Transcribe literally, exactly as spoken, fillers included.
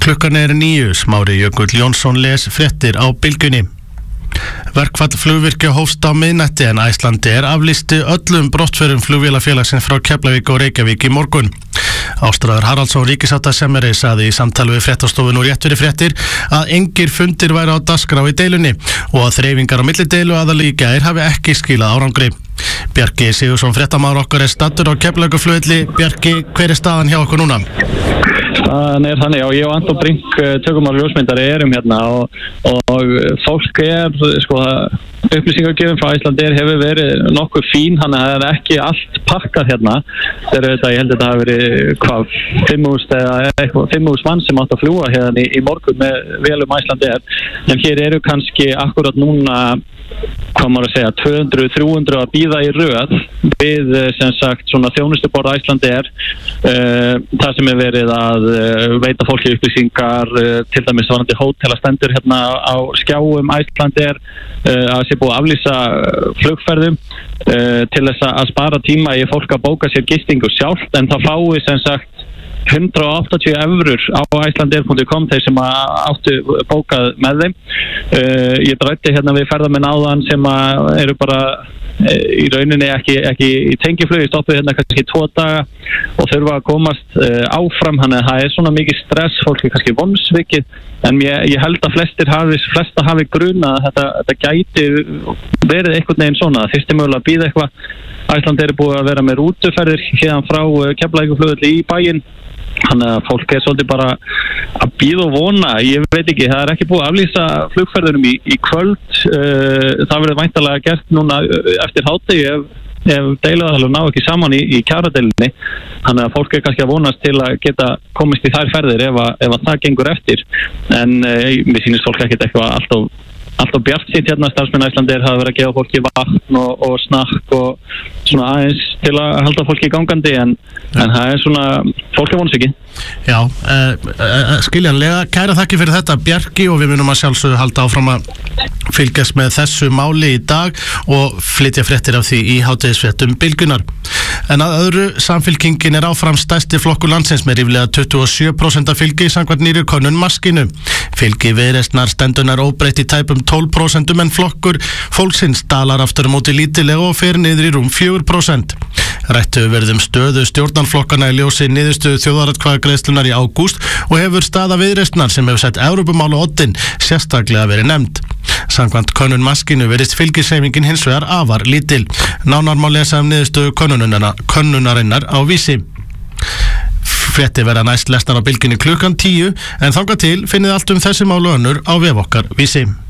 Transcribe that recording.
Klukkan er níu, Smári Jökull Jónsson les fréttir á Bylgjunni. Verkfall flugvirkja hófst á miðnætti en Icelandair aflýsti öllum brottförum flugvélafélagsins frá Keflavík og Reykjavík í morgun. Ástráður Haraldsson ríkissáttasemjari sagði í samtali við fréttastofu nú rétt fyrir fréttir að engir fundir væru á dagskrá í deilunni og að þreifingar á milli deilu aðallega í gær hafi ekki skilað árangri. Bjarki Sigurðsson fréttamaður okkar er staddur á Keflavíkurflugvelli. Bjarki, hver er staðan hjá okkur núna? Staðan er þannig, já, ég og Anton Brink tökum á ljósmyndari erum hérna og, og fólk er, sko, upplýsingagjöfin frá Icelandair hefur verið nokkuð fín, hann er ekki allt pakkað hérna. Þegar þetta, ég held að þetta hafi verið hvað, fimmúst eða eitthvað, fimmúst mann sem átt að fljúga hérna í, í morgun með vélum Icelandair. En hér eru kannski akkurat núna, hvað maður að segja, tvö hundruð til þrjú hundruð að bíða í röð við, sem sagt, svona þjónustuborð Icelandair, uh, það sem er verið að uh, veita fólki upplýsingar, uh, til dæmis varandi hótelastendur hérna á skjáum Icelandair, uh, að sé búið að aflýsa flugferðum uh, til þess að spara tíma í fólk að bóka sér gistingu sjálft, en það fái sem sagt hundrað og áttatíu evrur á icelandair punktur com þeir sem áttu bókað með þeim. Uh, ég drætti hérna við ferðamenn áðan sem eru bara uh, í rauninni ekki, ekki í tengiflugi, stoppuð hérna kannski tvo daga og þurfa að komast uh, áfram, þannig að það er svona mikið stress, fólk er kannski vonsvikið, en ég, ég held að flestir hafi, flesta hafi gruna að þetta, þetta gæti verið einhvern veginn svona, fyrst er mögulega að bíða eitthvað. Icelandair er búið að vera með rútuferðir hérna frá uh, Keflavíkurflugvelli í bæinn. Þannig að fólk er svolítið bara að bíða og vona, ég veit ekki, það er ekki búið að aflýsa flugferðunum í, í kvöld, uh, það verður væntanlega gert núna eftir hádegi ef, ef deiluaðilum ná ekki saman í, í kjaradeilinni, þannig að fólk er kannski að vonast til að geta komist í þær ferðir ef að, ef að það gengur eftir, en uh, mér sýnist fólk ekkert eitthvað alltaf alltaf bjart sitt hérna, starfsmenn Icelandair hafa verið að gefa fólki vatn og, og snakk og svona aðeins til að halda fólki gangandi, en, ja. en það er svona, fólk er vonsvikið. Já, uh, uh, skiljanlega, kæra þakki fyrir þetta Bjarki, og við munum að sjálfsögðu halda áfram að fylgjast með þessu máli í dag og flytja fréttir af því í hádegisfréttum Bylgjunnar. En að öðru, Samfylkingin er áfram stærsti flokkur landsins með ríflega tuttugu og sjö prósent fylgi samkvæmt nýrri könnun Maskínu. Fylgi Viðreisnar stendunar óbreytt í tæpum tólf prósent, en flokkur fólksins dalar aftur á móti lítillega og fer niður í rúm fjögur prósent. Rætt hefur verið um stöðu stjórnarflokkana í ljósi niðurstöðu þjóðaratkvæðagreiðslunnar í ágúst og hefur staða Viðreisnar sem hefur sett Evrópumál á oddinn sérstaklega verið nefnd. Samkvæmt könnun Maskínu virðist fylgishreyfingin hins vegar afar lítil. Nánar má lesa um niðurstöðu könnunarinnar á Vísi. Fréttir verða næst lesnar á Bylgjunni klukkan tíu, en þangað til finnið allt um þessi mál og önnur á vef okkar Vísi.